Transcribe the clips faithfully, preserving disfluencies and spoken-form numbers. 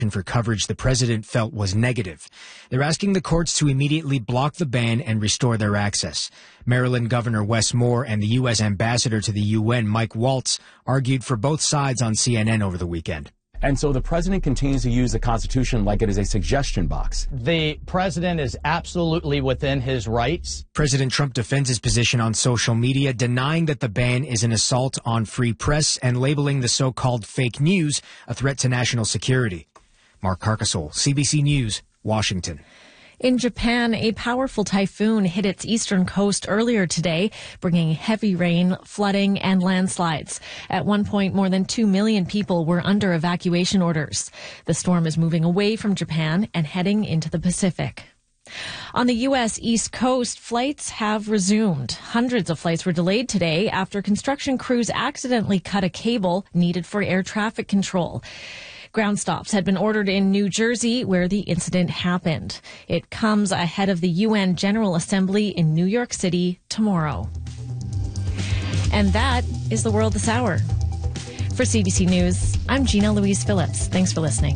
for coverage the president felt was negative. They're asking the courts to immediately block the ban and restore their access. Maryland Governor Wes Moore and the U S ambassador to the U N, Mike Waltz, argued for both sides on C N N over the weekend. And so the president continues to use the Constitution like it is a suggestion box. The president is absolutely within his rights. President Trump defends his position on social media, denying that the ban is an assault on free press and labeling the so-called fake news a threat to national security. Mark Carcasole, C B C News, Washington. In Japan, a powerful typhoon hit its eastern coast earlier today, bringing heavy rain, flooding, and landslides. At one point, more than two million people were under evacuation orders. The storm is moving away from Japan and heading into the Pacific. On the U S. East Coast, flights have resumed. Hundreds of flights were delayed today after construction crews accidentally cut a cable needed for air traffic control. Ground stops had been ordered in New Jersey, where the incident happened. It comes ahead of the U N General Assembly in New York City tomorrow. And that is the world this hour. For C B C News, I'm Gina Louise Phillips. Thanks for listening.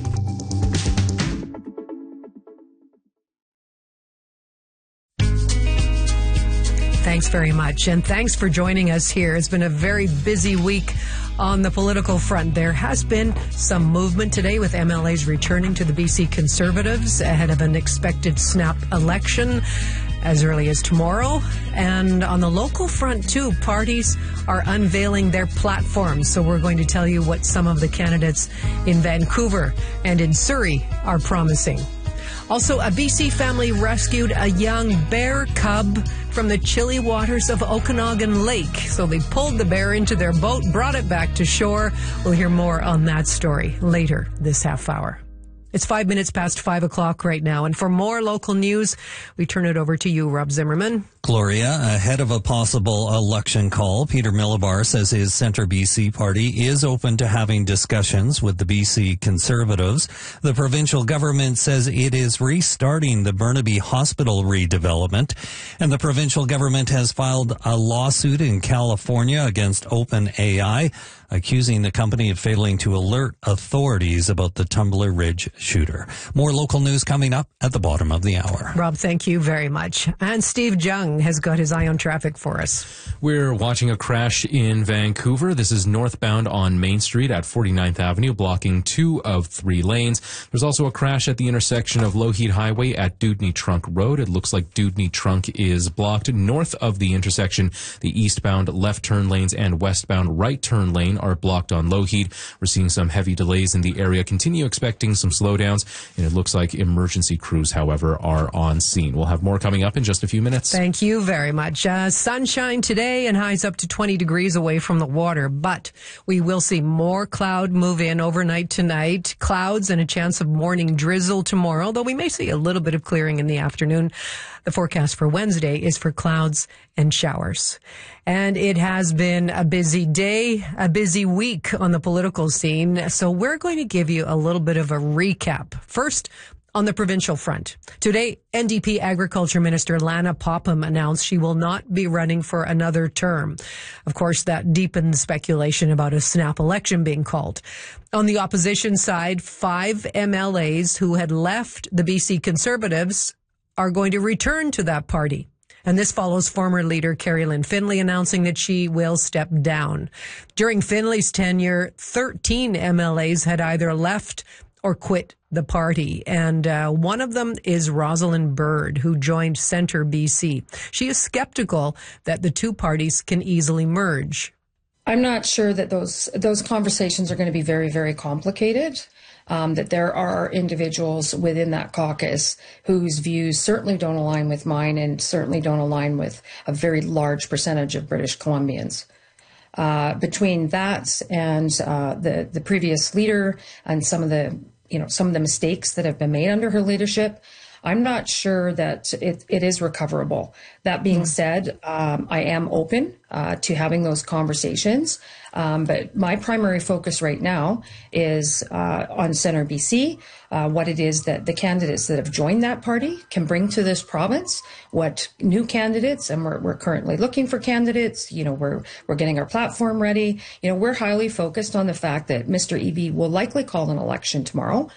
Thanks very much. And thanks for joining us here. It's been a very busy week on the political front. There has been some movement today with M L As returning to the B C Conservatives ahead of an expected snap election as early as tomorrow. And on the local front, too, parties are unveiling their platforms. So we're going to tell you what some of the candidates in Vancouver and in Surrey are promising. Also, a B C family rescued a young bear cub from the chilly waters of Okanagan Lake. So they pulled the bear into their boat, brought it back to shore. We'll hear more on that story later this half hour. It's five minutes past five o'clock right now. And for more local news, we turn it over to you, Rob Zimmerman. Gloria, ahead of a possible election call, Peter Millibar says his Centre B C party is open to having discussions with the B C Conservatives. The provincial government says it is restarting the Burnaby Hospital redevelopment, and the provincial government has filed a lawsuit in California against OpenAI, accusing the company of failing to alert authorities about the Tumbler Ridge shooter. More local news coming up at the bottom of the hour. Rob, thank you very much. And Steve Jung has got his eye on traffic for us. We're watching a crash in Vancouver. This is northbound on Main Street at forty-ninth Avenue, blocking two of three lanes. There's also a crash at the intersection of Lougheed Highway at Dewdney Trunk Road. It looks like Dewdney Trunk is blocked. North of the intersection, the eastbound left turn lanes and westbound right turn lane are blocked on Lougheed. We're seeing some heavy delays in the area. Continue expecting some slowdowns, and it looks like emergency crews, however, are on scene. We'll have more coming up in just a few minutes. Thank you very much. Uh, sunshine today and highs up to twenty degrees away from the water, but we will see more cloud move in overnight tonight. Clouds and a chance of morning drizzle tomorrow, though we may see a little bit of clearing in the afternoon. The forecast for Wednesday is for clouds and showers. And it has been a busy day, a busy week on the political scene. So we're going to give you a little bit of a recap. First, on the provincial front. Today, N D P Agriculture Minister Lana Popham announced she will not be running for another term. Of course, that deepens speculation about a snap election being called. On the opposition side, five M L As who had left the B C Conservatives are going to return to that party. And this follows former leader Carrie Lynn Finlay announcing that she will step down. During Finlay's tenure, thirteen M L As had either left or quit the party. And uh, one of them is Rosalind Bird, who joined Centre B C. She is skeptical that the two parties can easily merge. I'm not sure that those those conversations are going to be very, very complicated. Um, that there are individuals within that caucus whose views certainly don't align with mine and certainly don't align with a very large percentage of British Columbians. Uh, between that and uh, the the previous leader and some of the you know some of the mistakes that have been made under her leadership, I'm not sure that it, it is recoverable. That being said, um, I am open uh, to having those conversations. Um, but my primary focus right now is uh, on Centre B C, uh, what it is that the candidates that have joined that party can bring to this province, what new candidates, and we're, we're currently looking for candidates, you know, we're, we're getting our platform ready. You know, we're highly focused on the fact that Mister Eby will likely call an election tomorrow.